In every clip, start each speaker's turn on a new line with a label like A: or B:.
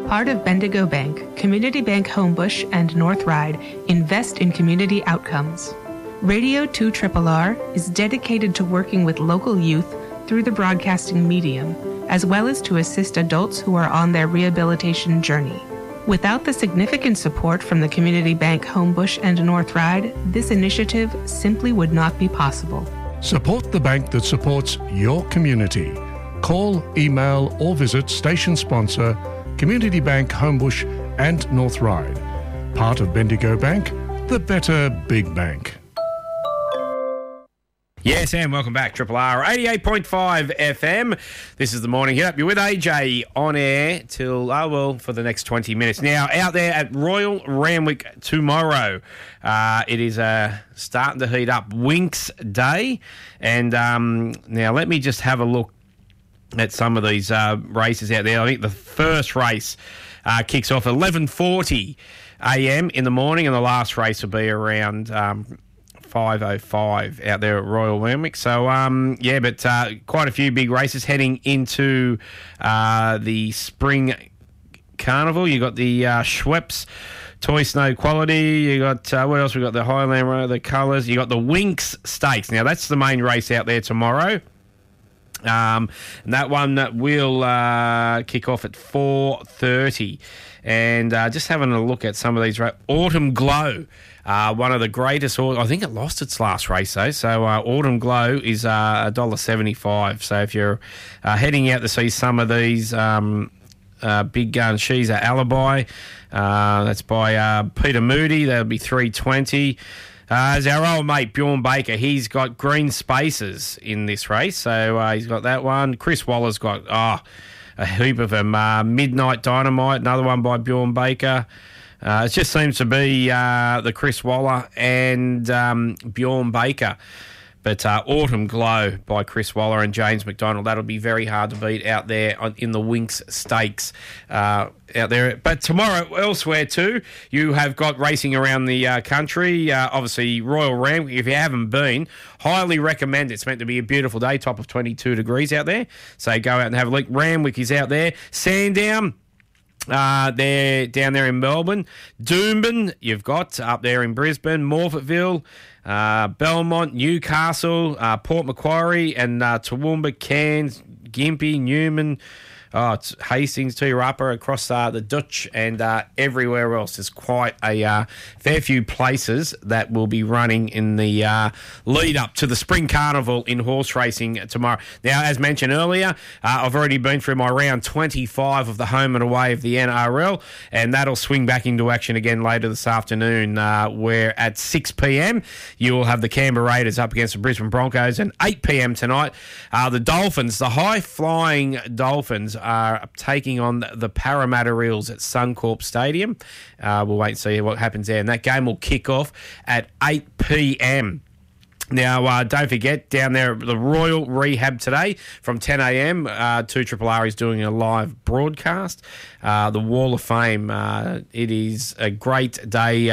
A: Part of Bendigo Bank, Community Bank Homebush and North Ryde invest in community outcomes. Radio 2RRR is dedicated to working with local youth through the broadcasting medium, as well as to assist adults who are on their rehabilitation journey. Without the significant support from the Community Bank Homebush and North Ryde, this initiative simply would not be possible.
B: Support the bank that supports your community. Call, email or visit station sponsor Community Bank Homebush and North Ryde. Part of Bendigo Bank, the better big bank.
C: Yes, and welcome back. Triple R 88.5 FM. This is the morning hit up. You're with AJ on air till, for the next 20 minutes. Now, out there at Royal Randwick tomorrow, it is starting to heat up. Winx Day. And now let me just have a look at some of these races out there. I think the first race kicks off at 11:40 a.m. in the morning, and the last race will be around 5:05 out there at Royal Randwick. So, but quite a few big races heading into the spring carnival. You got the Schweppes Toy Snow Quality. You got, what else? We got the Highland Row, the Colours. You got the Winx Stakes. Now, that's the main race out there tomorrow. And that one will kick off at 4:30. And just having a look at some of these. Autumn Glow, one of the greatest. I think it lost its last race, though. So Autumn Glow is $1.75. So if you're heading out to see some of these big guns, she's an Alibi. That's by Peter Moody. That'll be $3.20. As our old mate Bjorn Baker, he's got Green Spaces in this race, so he's got that one. Chris Waller's got a heap of them. Midnight Dynamite, another one by Bjorn Baker. It just seems to be the Chris Waller and Bjorn Baker. But Autumn Glow by Chris Waller and James McDonald, that'll be very hard to beat out there in the Winx Stakes out there. But tomorrow, elsewhere too, you have got racing around the country. Obviously, Royal Randwick, if you haven't been, highly recommend it. It's meant to be a beautiful day, top of 22 degrees out there. So go out and have a look. Randwick is out there. Sandown, they're down there in Melbourne. Doomben, you've got up there in Brisbane. Morphettville, Belmont, Newcastle, Port Macquarie, and Toowoomba, Cairns, Gympie, Newman, it's Hastings, Turapa, across the Dutch and everywhere else. There's quite a fair few places that will be running in the lead up to the Spring Carnival in horse racing tomorrow. Now, as mentioned earlier, I've already been through my round 25 of the home and away of the NRL, and that'll swing back into action again later this afternoon, where at 6 p.m. you will have the Canberra Raiders up against the Brisbane Broncos, and 8 p.m. tonight, the Dolphins, the high-flying Dolphins, are taking on the Parramatta Eels at Suncorp Stadium. We'll wait and see what happens there. And that game will kick off at 8 p.m. Now, don't forget, down there at the Royal Rehab today from 10 a.m, 2RRR is doing a live broadcast. The Wall of Fame, it is a great day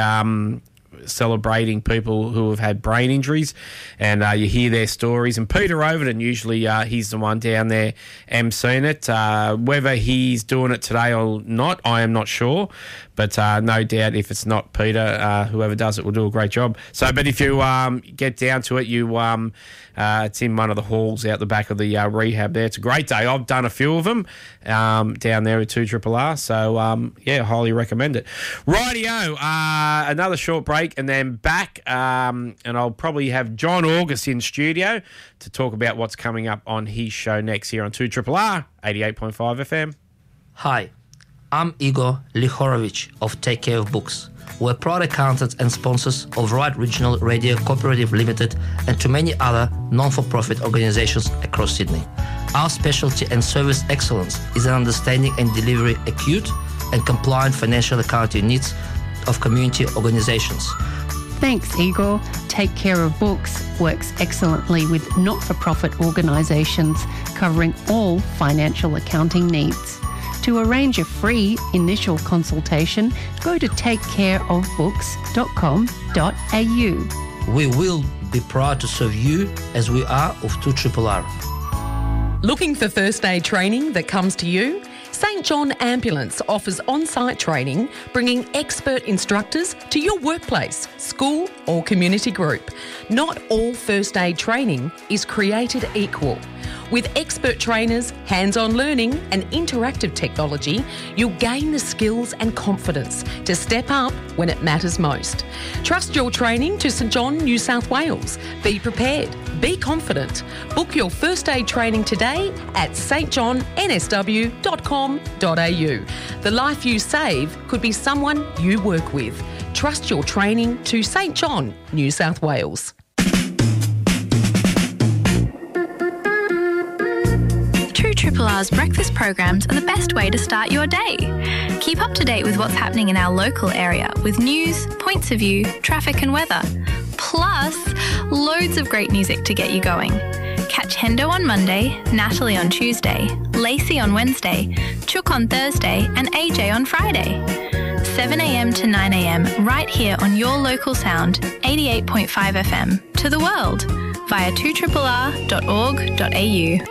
C: celebrating people who have had brain injuries, and you hear their stories. And Peter Overton, usually he's the one down there emceeing it. Whether he's doing it today or not, I am not sure. But no doubt if it's not Peter, whoever does it will do a great job. So, but if you get down to it, you it's in one of the halls out the back of the rehab there. It's a great day. I've done a few of them down there at 2RRR. So, yeah, highly recommend it. Rightio, another short break and then back. And I'll probably have John August in studio to talk about what's coming up on his show next here on 2RRR 88.5 FM.
D: Hi, I'm Igor Lihorovich of Take Care of Books. We're proud accountants and sponsors of Ryde Regional Radio Cooperative Limited and to many other non-for-profit organizations across Sydney. Our specialty and service excellence is in understanding and delivering acute and compliant financial accounting needs of community organizations.
E: Thanks, Igor. Take Care of Books works excellently with not-for-profit organizations covering all financial accounting needs. To arrange a free initial consultation, go to takecareofbooks.com.au.
D: We will be proud to serve you as we are of 2RRR.
F: Looking for first aid training that comes to you? St John Ambulance offers on-site training, bringing expert instructors to your workplace, school or community group. Not all first aid training is created equal. With expert trainers, hands-on learning and interactive technology, you'll gain the skills and confidence to step up when it matters most. Trust your training to St John, New South Wales. Be prepared. Be confident. Book your first aid training today at stjohnsw.com.au. The life you save could be someone you work with. Trust your training to St John, New South Wales.
G: 2RR's breakfast programs are the best way to start your day. Keep up to date with what's happening in our local area with news, points of view, traffic and weather. Plus, loads of great music to get you going. Catch Hendo on Monday, Natalie on Tuesday, Lacey on Wednesday, Chook on Thursday and AJ on Friday. 7am to 9am right here on your local sound, 88.5 FM, to the world via 2RRR.org.au.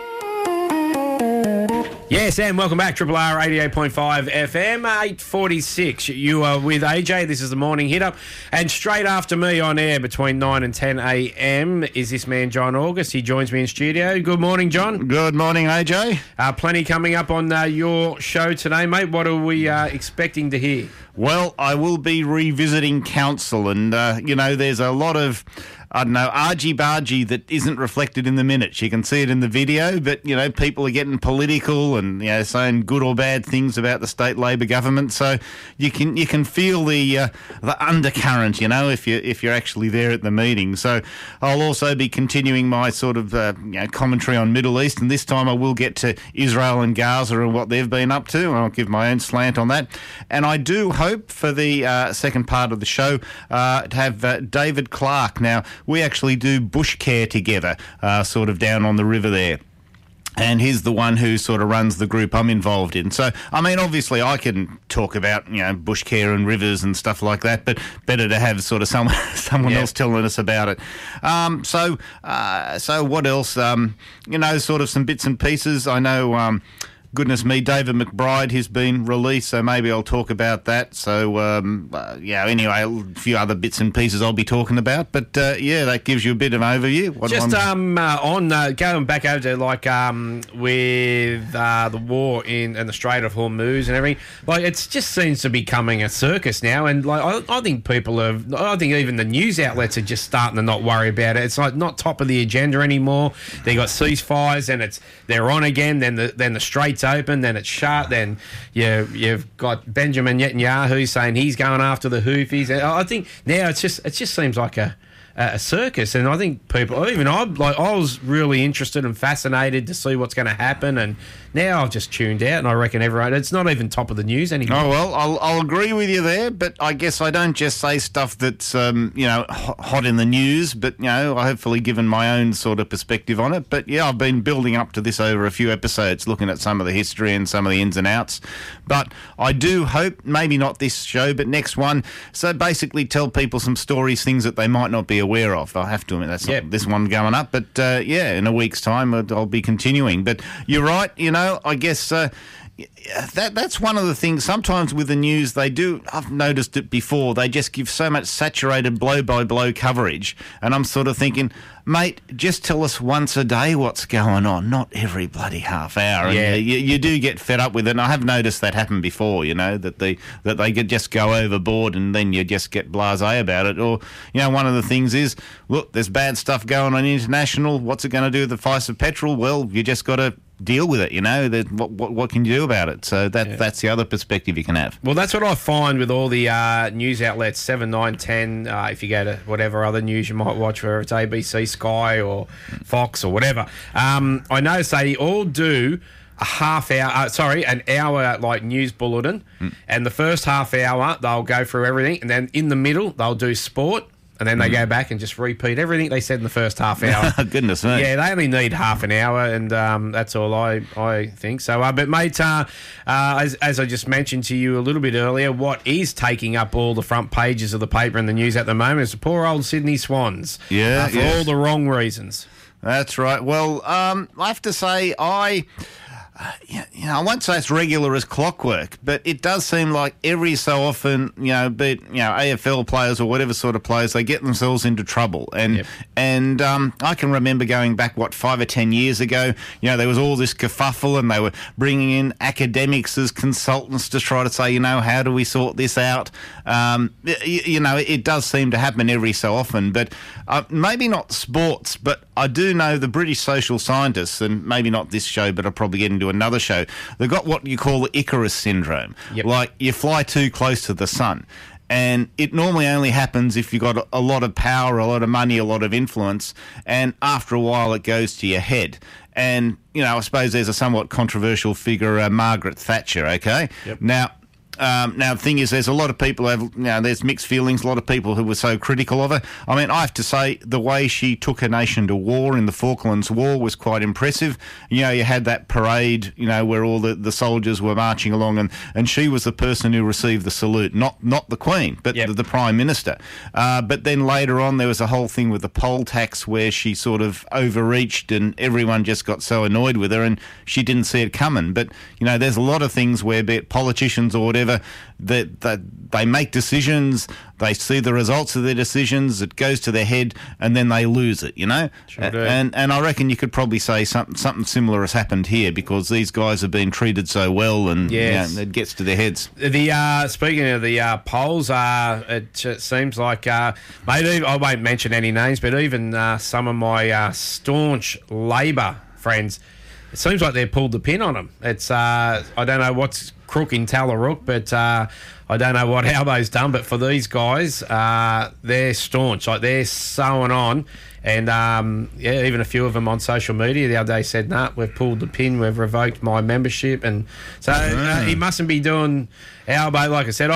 C: Yes, and welcome back, Triple R 88.5 FM, 8:46. You are with AJ. This is the morning hit up. And straight after me on air between 9 and 10 a.m. is this man, John August. He joins me in studio. Good morning, John.
H: Good morning, AJ.
C: Plenty coming up on your show today, mate. What are we expecting to hear?
H: Well, I will be revisiting council and, there's a lot of, argy-bargy that isn't reflected in the minutes. You can see it in the video, but, people are getting political and, saying good or bad things about the state Labor government. So you can feel the undercurrent, if you're actually there at the meeting. So I'll also be continuing my sort of, commentary on Middle East, and this time I will get to Israel and Gaza and what they've been up to, and I'll give my own slant on that. And I do hope for the second part of the show to have David Clark. Now, we actually do bush care together, sort of down on the river there. And he's the one who sort of runs the group I'm involved in. So, obviously I can talk about, bush care and rivers and stuff like that, but better to have sort of someone else telling us about it. So what else? Sort of some bits and pieces. I know... goodness me, David McBride has been released, so maybe I'll talk about that. So, anyway, a few other bits and pieces I'll be talking about. But, that gives you a bit of an overview. Going back over to, with the war in the Strait of Hormuz and everything, it just seems to be becoming a circus now. And, I think I think even the news outlets are just starting to not worry about it. It's, not top of the agenda anymore. They got ceasefires and they're on again, then the Strait's open, then it's shut, then you've got Benjamin Netanyahu saying he's going after the Houthis. I think now it just seems like a circus, and I think people, even I was really interested and fascinated to see what's going to happen, and now I've just tuned out, and I reckon it's not even top of the news anymore. Oh, well, I'll agree with you there, but I guess I don't just say stuff that's, hot in the news, but, I hopefully given my own sort of perspective on it. But, I've been building up to this over a few episodes, looking at some of the history and some of the ins and outs. But I do hope, maybe not this show, but next one, so basically tell people some stories, things that they might not be aware of. I have to admit, that's not this one going up, but, in a week's time, I'll be continuing. But you're right, I guess that's one of the things. Sometimes with the news, I've noticed it before, they just give so much saturated blow-by-blow coverage. And I'm sort of thinking, mate, just tell us once a day what's going on, not every bloody half hour. And you do get fed up with it. And I have noticed that happen before, that they just go overboard and then you just get blasé about it. Or, one of the things is, look, there's bad stuff going on international. What's it going to do with the price of petrol? Well, you just got to deal with it, what can you do about it? So that's the other perspective you can have.
C: Well, that's what I find with all the news outlets, 7, 9, 10, if you go to whatever other news you might watch, whether it's ABC, Sky or Fox or whatever. I notice they all do an hour news bulletin, and the first half hour they'll go through everything, and then in the middle they'll do sport. And then they go back and just repeat everything they said in the first half hour.
H: Goodness me.
C: Yeah, they only need half an hour, and that's all I think. So, but mate, as I just mentioned to you a little bit earlier, what is taking up all the front pages of the paper and the news at the moment is the poor old Sydney Swans.
H: Yeah,
C: for all the wrong reasons.
H: That's right. Well, I have to say, I won't say it's regular as clockwork, but it does seem like every so often, be it, AFL players or whatever sort of players, they get themselves into trouble. And I can remember going back, 5 or 10 years ago, there was all this kerfuffle and they were bringing in academics as consultants to try to say, how do we sort this out? It does seem to happen every so often, but maybe not sports, but I do know the British social scientists, and maybe not this show, but I'll probably get into another show, they've got what you call the Icarus syndrome.
C: Yep.
H: Like you fly too close to the sun. And it normally only happens if you've got a lot of power, a lot of money, a lot of influence, and after a while it goes to your head. And, I suppose there's a somewhat controversial figure, Margaret Thatcher, okay?
C: Yep.
H: Now, the thing is, there's a lot of people who have, there's mixed feelings, a lot of people who were so critical of her. I mean, I have to say, the way she took a nation to war in the Falklands War was quite impressive. You had that parade, where all the soldiers were marching along, and she was the person who received the salute, not the Queen, but the Prime Minister. But then later on, there was a whole thing with the poll tax where she sort of overreached and everyone just got so annoyed with her and she didn't see it coming. But, there's a lot of things where, be it politicians or whatever, that they make decisions, they see the results of their decisions, it goes to their head, and then they lose it,
C: Sure do.
H: And I reckon you could probably say something similar has happened here because these guys have been treated so well, and it gets to their heads.
C: Speaking of the polls, it seems like maybe I won't mention any names, but even some of my staunch Labor friends, it seems like they've pulled the pin on them. It's I don't know what's crook in Tallarook, but I don't know what Albo's done. But for these guys, they're staunch. Like, they're sewing on. And, even a few of them on social media the other day said, nah, we've pulled the pin, we've revoked my membership. And so he mustn't be doing Albo. Like I said,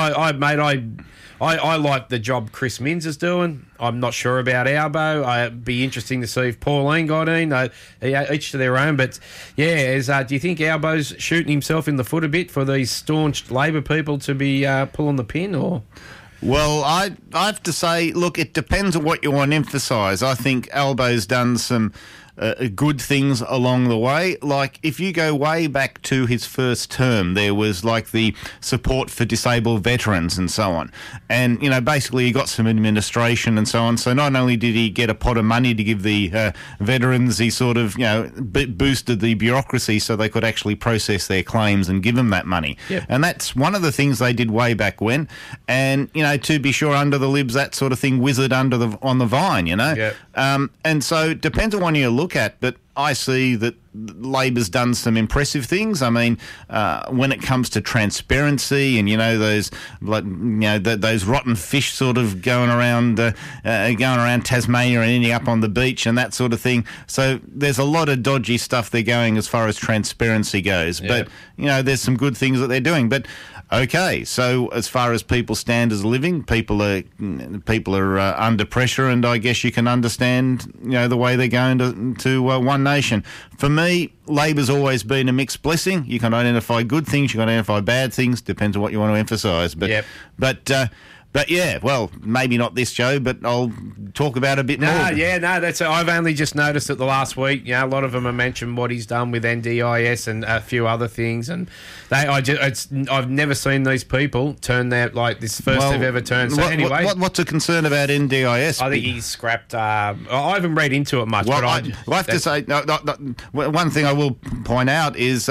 C: I like the job Chris Minns is doing. I'm not sure about Albo. It'd be interesting to see if Pauline got in. Each to their own. But, do you think Albo's shooting himself in the foot a bit for these staunch Labor people to be pulling the pin, or...?
H: Well, I have to say, look, it depends on what you want to emphasise. I think Albo's done some good things along the way. Like, if you go way back to his first term, there was like the support for disabled veterans and so on. And, basically he got some administration and so on. So not only did he get a pot of money to give the veterans, he sort of, boosted the bureaucracy so they could actually process their claims and give them that money.
C: Yep.
H: And that's one of the things they did way back when. And, to be sure, under the libs, that sort of thing withered on the vine,
C: Yep.
H: And so it depends on what you look at, but I see that Labor's done some impressive things. I mean, when it comes to transparency and those those rotten fish sort of going around Tasmania and ending up on the beach and that sort of thing. So there's a lot of dodgy stuff they're going as far as transparency goes.
C: Yeah.
H: But there's some good things that they're doing. But okay, so as far as people's standards of living, people are under pressure, and I guess you can understand the way they're going to One Nation. For me, Labor's always been a mixed blessing. You can identify good things, you can identify bad things, depends on what you want to emphasise. But yeah, well, maybe not this show, but I'll talk about it a bit more.
C: That's. I've only just noticed it the last week. A lot of them have mentioned what he's done with NDIS and a few other things, and I've never seen these people turn their this first they've ever turned. So anyway,
H: what's a concern about NDIS?
C: I think he's scrapped. I haven't read into it much.
H: Well,
C: but
H: I have to say, one thing I will point out is.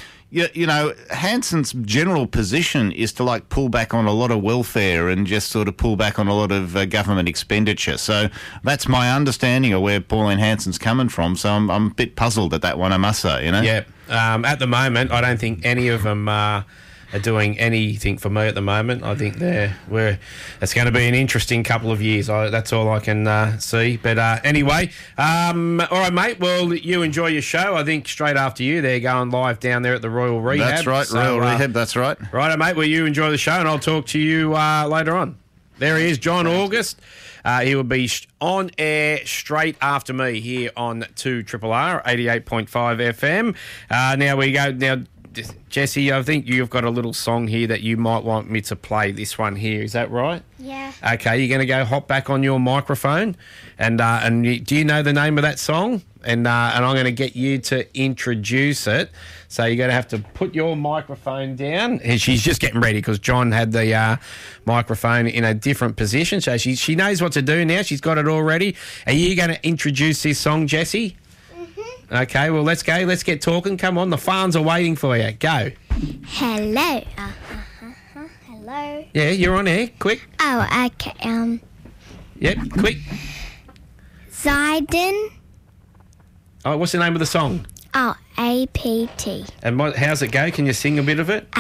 H: Hanson's general position is to pull back on a lot of welfare and just sort of pull back on a lot of government expenditure. So that's my understanding of where Pauline Hanson's coming from. So I'm a bit puzzled at that one, I must say.
C: Yeah. At the moment, I don't think any of them are doing anything for me at the moment. I think it's going to be an interesting couple of years. That's all I can see. But anyway, all right, mate. Well, you enjoy your show. I think straight after you, they're going live down there at the Royal Rehab.
H: That's right, Royal Rehab. That's right.
C: Righto, mate. Well, you enjoy the show, and I'll talk to you later on. There he is, John August. He will be on air straight after me here on 2RRR 88.5 FM. Now we go. Now, Jessie, I think you've got a little song here that you might want me to play. This one here, is that right?
I: Yeah.
C: Okay, you're going to go hop back on your microphone, and do you know the name of that song? And I'm going to get you to introduce it. So you're going to have to put your microphone down. And she's just getting ready because John had the microphone in a different position. So she knows what to do now. She's got it all ready. Are you going to introduce this song, Jessie? Mm-hmm. Okay, well, let's go. Let's get talking. Come on, the fans are waiting for you. Go.
I: Hello. Hello.
C: Yeah, you're on air. Quick.
I: Oh, okay.
C: Yep, quick.
I: Zidane.
C: Oh, what's the name of the song?
I: Oh, APT.
C: And how's it go? Can you sing a bit of it?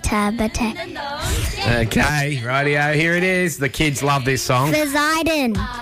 I: Okay,
C: Okay, rightio, here it is. The kids love this song.
I: For Zidane.